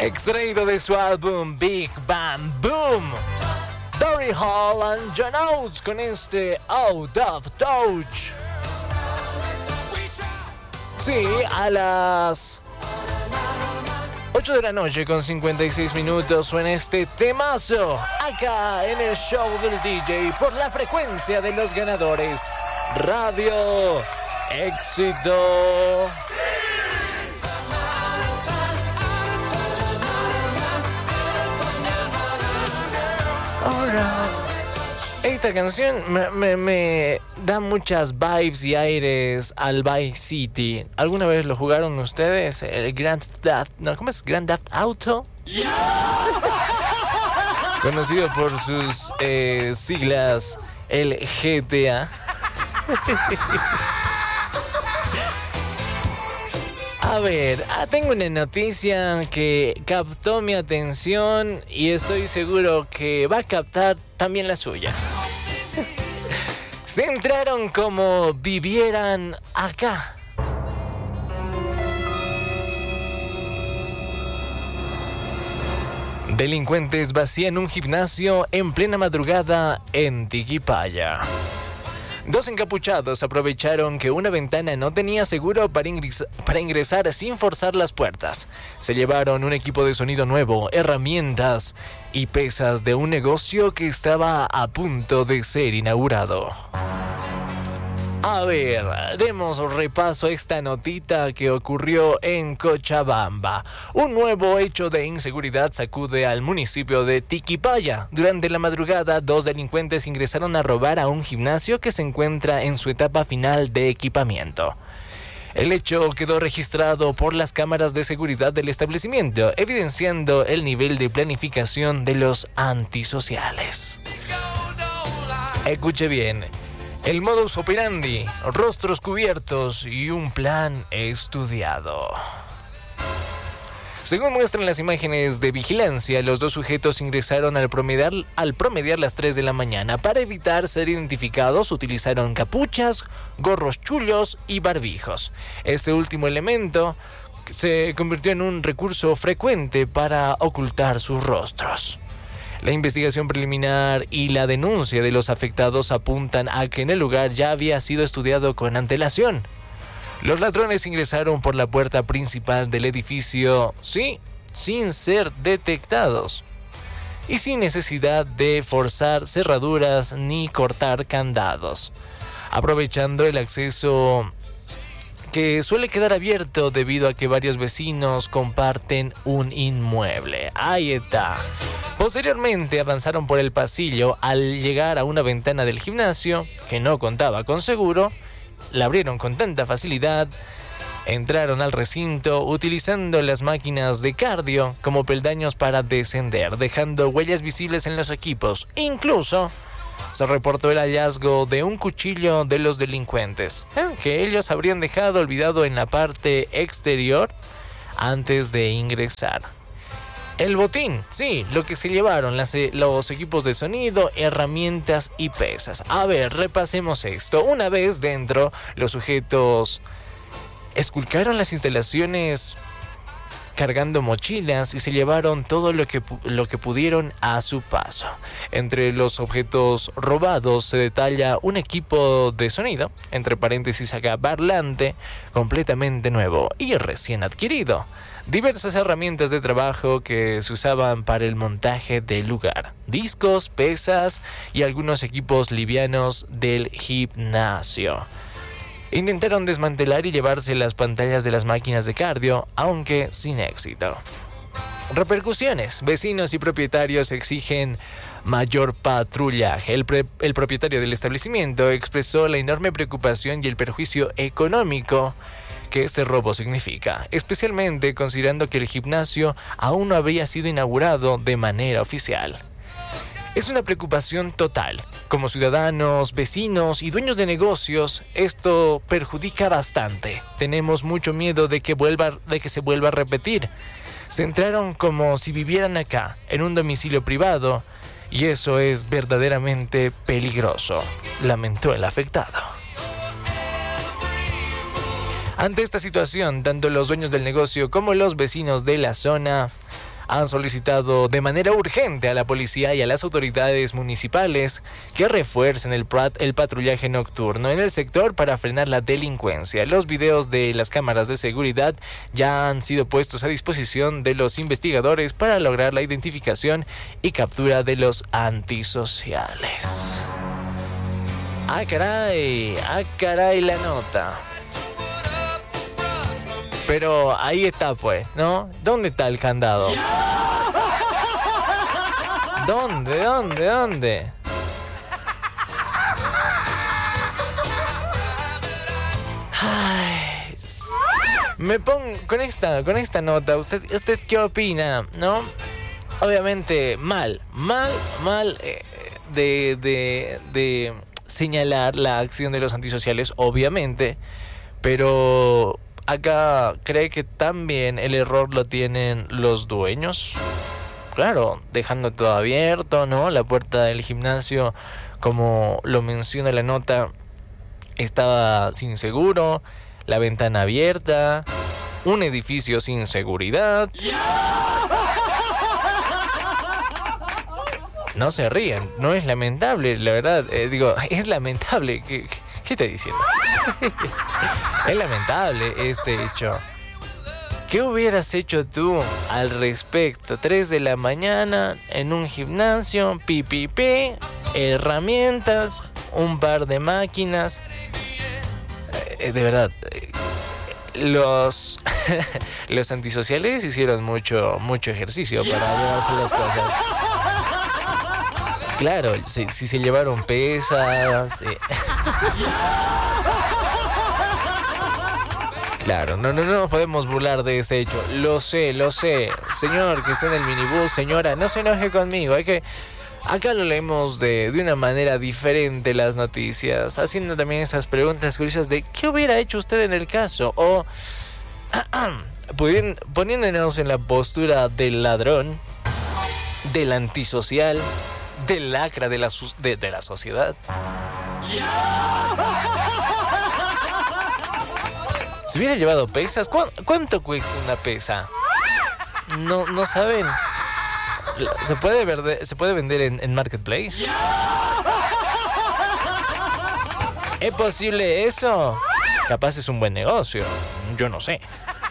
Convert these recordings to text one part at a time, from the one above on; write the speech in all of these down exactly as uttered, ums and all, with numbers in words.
extraído de su álbum Big Bang Boom. Dory Hall and John Oates con este Out of Touch. Sí, a las ocho de la noche con cincuenta y seis minutos suena este temazo acá en el show del D J por la frecuencia de los ganadores. Radio Éxito. Ahora, esta canción me, me, me da muchas vibes y aires al Vice City. ¿Alguna vez lo jugaron ustedes? El Grand Theft, no, ¿cómo es? Grand Theft Auto. Conocido por sus eh, siglas, el G T A. A ver, tengo una noticia que captó mi atención y estoy seguro que va a captar también la suya. Se entraron como vivieran acá. Delincuentes vacían un gimnasio en plena madrugada en Tiquipaya. Dos encapuchados aprovecharon que una ventana no tenía seguro para, ingres- para ingresar sin forzar las puertas. Se llevaron un equipo de sonido nuevo, herramientas y pesas de un negocio que estaba a punto de ser inaugurado. A ver, demos repaso a esta notita que ocurrió en Cochabamba. Un nuevo hecho de inseguridad sacude al municipio de Tiquipaya. Durante la madrugada, dos delincuentes ingresaron a robar a un gimnasio que se encuentra en su etapa final de equipamiento. El hecho quedó registrado por las cámaras de seguridad del establecimiento, evidenciando el nivel de planificación de los antisociales. Escuche bien. El modus operandi, rostros cubiertos y un plan estudiado. Según muestran las imágenes de vigilancia, los dos sujetos ingresaron al promediar, al promediar las tres de la mañana. Para evitar ser identificados, utilizaron capuchas, gorros chulos y barbijos. Este último elemento se convirtió en un recurso frecuente para ocultar sus rostros. La investigación preliminar y la denuncia de los afectados apuntan a que en el lugar ya había sido estudiado con antelación. Los ladrones ingresaron por la puerta principal del edificio, sí, sin ser detectados y sin necesidad de forzar cerraduras ni cortar candados, aprovechando el acceso que suele quedar abierto debido a que varios vecinos comparten un inmueble. Ahí está. Posteriormente avanzaron por el pasillo. Al llegar a una ventana del gimnasio, que no contaba con seguro, la abrieron con tanta facilidad. Entraron al recinto utilizando las máquinas de cardio como peldaños para descender, dejando huellas visibles en los equipos. Incluso se reportó el hallazgo de un cuchillo de los delincuentes, ¿eh? que ellos habrían dejado olvidado en la parte exterior antes de ingresar. El botín, sí, lo que se llevaron, las, los equipos de sonido, herramientas y pesas. A ver, repasemos esto. Una vez dentro, los sujetos esculcaron las instalaciones cargando mochilas y se llevaron todo lo que, lo que pudieron a su paso. Entre los objetos robados se detalla un equipo de sonido, entre paréntesis acá, parlante, completamente nuevo y recién adquirido. Diversas herramientas de trabajo que se usaban para el montaje del lugar, discos, pesas y algunos equipos livianos del gimnasio. Intentaron desmantelar y llevarse las pantallas de las máquinas de cardio, aunque sin éxito. Repercusiones. Vecinos y propietarios exigen mayor patrullaje. El, pre- el propietario del establecimiento expresó la enorme preocupación y el perjuicio económico que este robo significa, especialmente considerando que el gimnasio aún no había sido inaugurado de manera oficial. Es una preocupación total. Como ciudadanos, vecinos y dueños de negocios, esto perjudica bastante. Tenemos mucho miedo de que vuelva, de que se vuelva a repetir. Se entraron como si vivieran acá, en un domicilio privado, y eso es verdaderamente peligroso, lamentó el afectado. Ante esta situación, tanto los dueños del negocio como los vecinos de la zona han solicitado de manera urgente a la policía y a las autoridades municipales que refuercen el, pat- el patrullaje nocturno en el sector para frenar la delincuencia. Los videos de las cámaras de seguridad ya han sido puestos a disposición de los investigadores para lograr la identificación y captura de los antisociales. ¡Ah, caray! ¡Ah, caray la nota! Pero ahí está, pues, ¿no? ¿Dónde está el candado? ¿Dónde, dónde, dónde? Ay, me pongo con esta, con esta nota. ¿Usted, usted qué opina, no? Obviamente, mal, mal, mal eh, de, de, de señalar la acción de los antisociales, obviamente, pero acá cree que también el error lo tienen los dueños. Claro, dejando todo abierto, ¿no? La puerta del gimnasio, como lo menciona la nota, estaba sin seguro, la ventana abierta, un edificio sin seguridad. No se rían, no es lamentable, la verdad, eh, digo, es lamentable. ¿Qué, qué estoy diciendo? Es lamentable este hecho. ¿Qué hubieras hecho tú al respecto? tres de la mañana en un gimnasio, pi, pi, pi, herramientas, un par de máquinas. Eh, de verdad, eh, los, los antisociales hicieron mucho, mucho ejercicio para llevarse las cosas. Claro, si, si se llevaron pesas. Eh. Claro, no, no, no nos podemos burlar de este hecho. Lo sé, lo sé. Señor que está en el minibús, señora, no se enoje conmigo. Hay que... Acá lo leemos de, de una manera diferente las noticias, haciendo también esas preguntas curiosas de ¿qué hubiera hecho usted en el caso? O poniéndonos en la postura del ladrón, del antisocial, del lacra de la, de, de la sociedad. Si hubiera llevado pesas, ¿cu ¿cuánto cuesta una pesa? No, no saben. ¿Se puede vender, se puede vender en, en Marketplace? ¿Es posible eso? Capaz es un buen negocio. Yo no sé.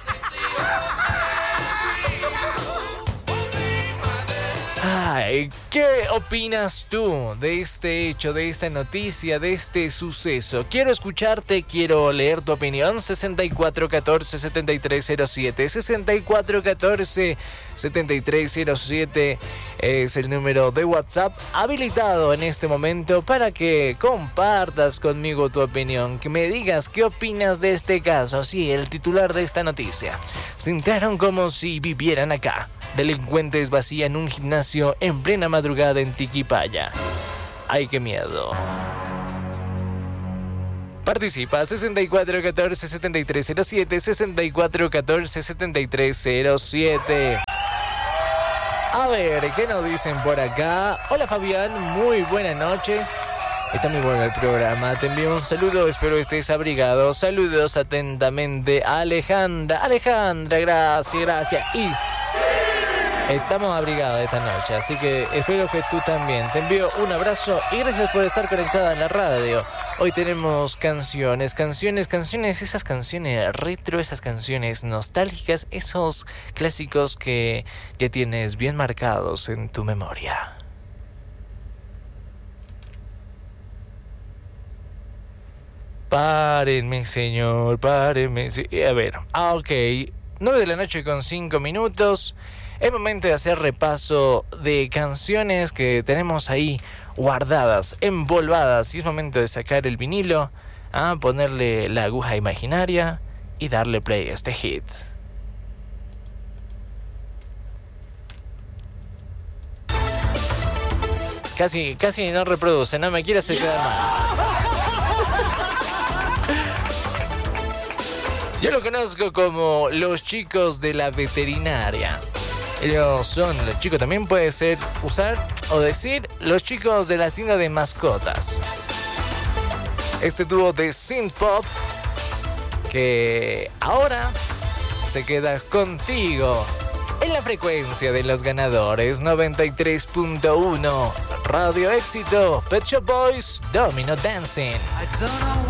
Ay, ¿qué opinas tú de este hecho, de esta noticia, de este suceso? Quiero escucharte, quiero leer tu opinión. sesenta y cuatro catorce setenta y tres cero siete sesenta y cuatro catorce setenta y tres cero siete es el número de WhatsApp habilitado en este momento para que compartas conmigo tu opinión, que me digas qué opinas de este caso. Sí, el titular de esta noticia: se entraron como si vivieran acá. Delincuentes vacían un gimnasio en plena madrugada en Tiquipaya. ¡Ay, qué miedo! Participa sesenta y cuatro catorce setenta y tres cero siete sesenta y cuatro catorce setenta y tres cero siete. A ver, ¿qué nos dicen por acá? Hola Fabián, muy buenas noches. Está muy bueno el programa. Te envío un saludo, espero estés abrigado. Saludos atentamente a Alejandra. Alejandra, gracias, gracias. Y estamos abrigados esta noche, así que espero que tú también. Te envío un abrazo y gracias por estar conectada en la radio. Hoy tenemos canciones, canciones, canciones, esas canciones retro, esas canciones nostálgicas, esos clásicos que ya tienes bien marcados en tu memoria. Párenme, señor, párenme. Sí, a ver, ah, ok. nueve de la noche con cinco minutos. Es momento de hacer repaso de canciones que tenemos ahí guardadas, empolvadas. Y es momento de sacar el vinilo, a ponerle la aguja imaginaria y darle play a este hit. Casi, casi no reproduce, no me quiere hacer quedar mal. Yo lo conozco como los chicos de la veterinaria. Ellos son, los chicos también puede ser usar o decir los chicos de la tienda de mascotas. Este dúo de synth pop que ahora se queda contigo En la frecuencia de los ganadores, noventa y tres punto uno. Radio Éxito, Pet Shop Boys, Domino Dancing.